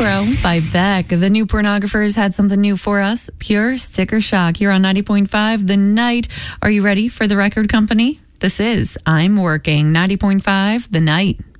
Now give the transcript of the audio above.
Pro by Beck. The new pornographers had something new for us. Pure sticker shock here on 90.5 The Night. Are you ready for the record company? This is I'm Working 90.5 The Night.